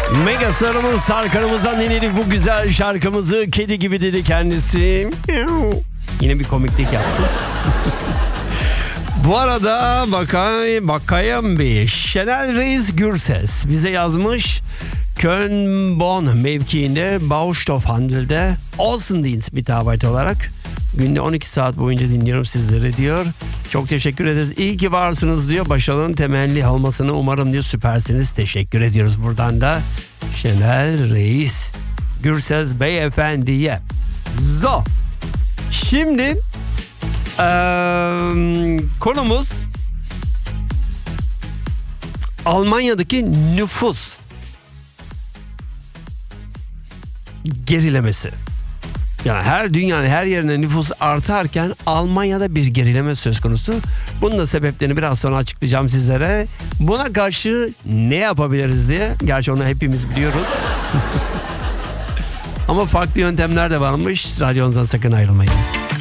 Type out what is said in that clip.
Mega Star'ımız Sarkan'ımızdan dinledik bu güzel şarkımızı. Kedi gibi dedi kendisi. Yine bir komiklik yaptı. Bu arada bakayım bir. Şenel Reis Gürses bize yazmış. Köln-Bonn mevkiinde Baustoffhandel'de Außendienst Mitarbeiter olarak günde 12 saat boyunca dinliyorum sizleri diyor. Çok teşekkür ederiz. İyi ki varsınız diyor. Başarının temelli olmasını umarım diyor. Süpersiniz. Teşekkür ediyoruz buradan da Şenel Reis Gürses Beyefendi'ye. Şimdi konumuz Almanya'daki nüfus gerilemesi. Yani dünyanın her yerine nüfus artarken Almanya'da bir gerileme söz konusu. Bunun da sebeplerini biraz sonra açıklayacağım sizlere. Buna karşı ne yapabiliriz diye. Gerçi onu hepimiz biliyoruz. Ama farklı yöntemler de varmış. Radyonuzdan sakın ayrılmayın.